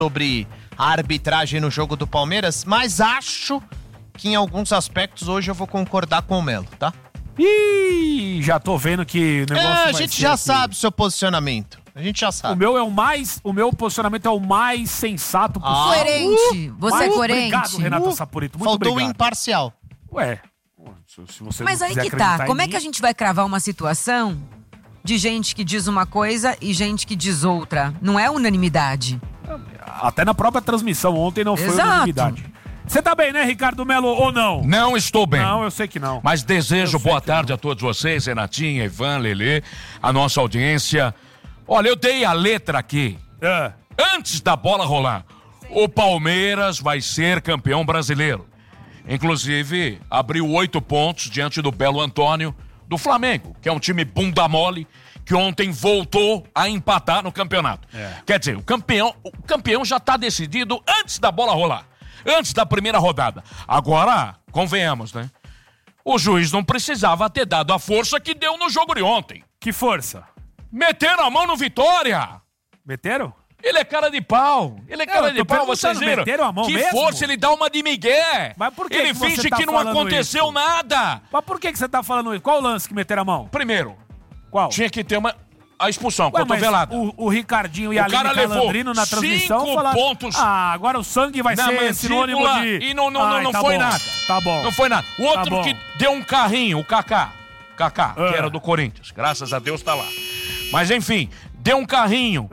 sobre a arbitragem no jogo do Palmeiras, mas acho que em alguns aspectos hoje eu vou concordar com o Melo, tá? Ih, já tô vendo que o negócio a gente já sabe o seu posicionamento. A gente já sabe. O meu posicionamento é o mais sensato possível. Coerente. Você é coerente. Obrigado, Renata Saporito. Muito Faltou obrigado. o imparcial. Ué, se você Mas não aí quiser que tá. acreditar em Como é mim, que a gente vai cravar uma situação de gente que diz uma coisa e gente que diz outra? Não é unanimidade. Até na própria transmissão ontem não foi unanimidade. Você tá bem, né, Ricardo Melo, ou não? Não estou bem. Não, eu sei que não. Mas desejo boa tarde a todos vocês, Renatinha, Ivan, Lelê, a nossa audiência. Olha, eu dei a letra aqui. Antes da bola rolar. O Palmeiras vai ser campeão brasileiro. Inclusive, abriu 8 pontos diante do Belo Antônio do Flamengo, que é um time bunda mole, que ontem voltou a empatar no campeonato. Quer dizer, o campeão já está decidido antes da bola rolar. Antes da primeira rodada. Agora, convenhamos, né? O juiz não precisava ter dado a força que deu no jogo de ontem. Que força? Meteram a mão no Vitória. Meteram? Ele é cara de pau. Ele é cara de pau, vocês viram? Meteram a mão que mesmo? força, ele dá uma de migué. Mas por que ele que você finge tá que não falando aconteceu isso? nada. Mas por que você tá falando isso? Qual o lance que meteram a mão? Primeiro, Qual? tinha que ter a expulsão, Ué, mas cotovelada. o Ricardinho e a cara Aline levou Calandrino na transmissão 5 falaram... pontos. Agora o sangue vai Na ser sinônimo mandíbula de... e não Ai, tá foi bom. nada. Tá bom. Não foi nada. O outro bom. que deu um carrinho, o Kaká, que era do Corinthians. Graças a Deus tá lá. Mas enfim, deu um carrinho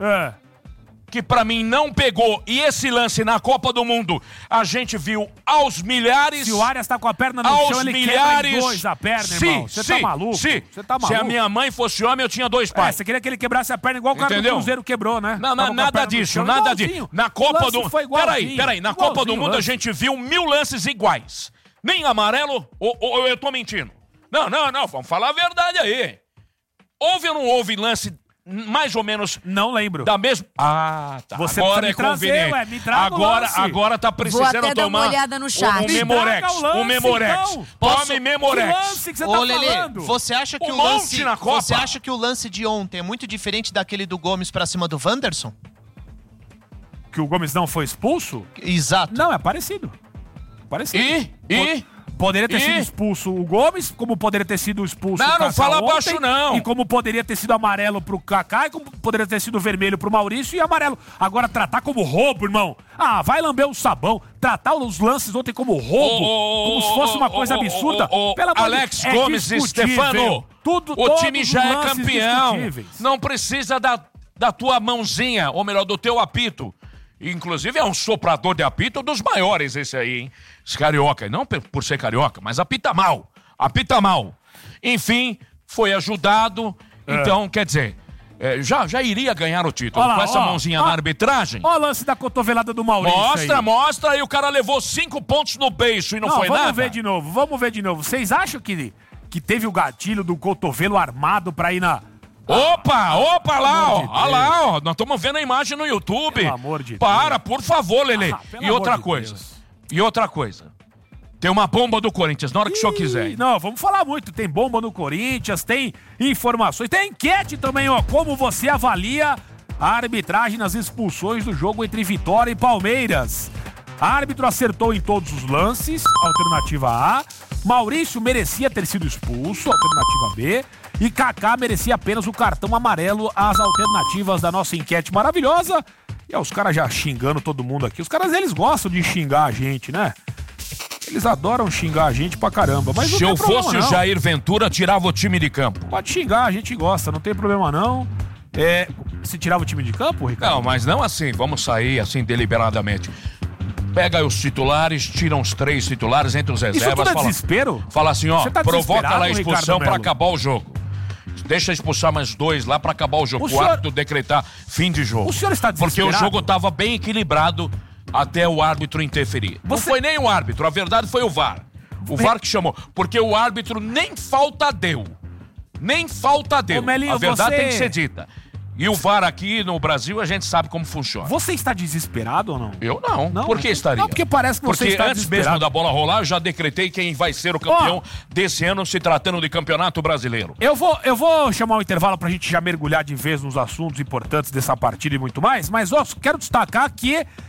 que pra mim não pegou. E esse lance na Copa do Mundo, a gente viu aos milhares... Se o Arias tá com a perna no chão, ele quebra em 2 a perna, irmão. Você tá maluco? Você tá maluco? Se a minha mãe fosse homem, eu tinha 2 pais. Você queria que ele quebrasse a perna igual o cara do Cruzeiro quebrou, né? Não, nada disso, nada disso. Na Copa do Mundo... Peraí, na Copa do Mundo a gente viu 1000 lances iguais. Nem amarelo, ou eu tô mentindo? Não, vamos falar a verdade aí. Houve ou não houve lance... mais ou menos... Não lembro. Da mesma... Ah, tá. Você agora me trazer, conveniente. me traga o lance. Agora tá precisando Vou até dar tomar... uma olhada no chat. O Memorex. o Memorex. então. Tome Memorex. Que lance que você tá Lelê, falando? você acha que você acha que o lance de ontem é muito diferente daquele do Gomes pra cima do Wanderson? Que o Gomes não foi expulso? Exato. Não, é parecido. Poderia ter sido expulso o Gomes, como poderia ter sido expulso o Kaká não fala ontem, baixo, não. E como poderia ter sido amarelo pro Kaká, e como poderia ter sido vermelho pro Maurício e amarelo. Agora, tratar como roubo, irmão. Vai lamber o sabão. Tratar os lances ontem como roubo, como se fosse uma coisa absurda. Pelo amor Alex Gomes e Stefano, o time já é campeão. Não precisa da tua mãozinha, ou melhor, do teu apito. Inclusive é um soprador de apito dos maiores esse aí, hein? Esse carioca, não por ser carioca, mas apita mal. Enfim, foi ajudado, então, quer dizer, já iria ganhar o título. Com essa mãozinha na arbitragem. Olha o lance da cotovelada do Maurício. Mostra, e o cara levou 5 pontos no beiço e não foi nada. Vamos ver de novo. Vocês acham que teve o gatilho do cotovelo armado pra ir na... Opa, lá, ó. Nós estamos vendo a imagem no YouTube. Pelo amor de Deus. Deus. Por favor, Lelê. E outra coisa. Tem uma bomba do Corinthians, na hora que o senhor quiser. Não, vamos falar muito. Tem bomba no Corinthians, tem informações, tem enquete também, ó. Como você avalia a arbitragem nas expulsões do jogo entre Vitória e Palmeiras? Árbitro acertou em todos os lances, alternativa A. Maurício merecia ter sido expulso, alternativa B. E Kaká merecia apenas o cartão amarelo, as alternativas da nossa enquete maravilhosa. E os caras já xingando todo mundo aqui. Os caras, eles gostam de xingar a gente, né? Eles adoram xingar a gente pra caramba. Mas se eu fosse o Jair Ventura, tirava o time de campo. Pode xingar, a gente gosta, não tem problema não. Se tirava o time de campo, Ricardo? Não, mas não assim, vamos sair assim deliberadamente. Pega os titulares, tira os 3 titulares entre os reservas. Isso tudo é desespero? Fala assim, ó, tá provoca lá a expulsão pra Melo? acabar o jogo. Deixa expulsar mais 2 lá pra acabar o jogo. O árbitro decretar fim de jogo. O senhor está desesperado? Porque o jogo tava bem equilibrado até o árbitro interferir. Não foi nem o árbitro, a verdade foi o VAR. O VAR que chamou. Porque o árbitro nem falta deu. Ô, Melinho, a verdade tem que ser dita. E o VAR aqui no Brasil, a gente sabe como funciona. Você está desesperado ou não? Eu não. Não? Por que estaria? Não, porque parece que você Porque está antes desesperado. mesmo da bola rolar, eu já decretei quem vai ser o campeão desse ano, se tratando de campeonato brasileiro. Eu vou chamar um intervalo pra gente já mergulhar de vez nos assuntos importantes dessa partida e muito mais, mas quero destacar que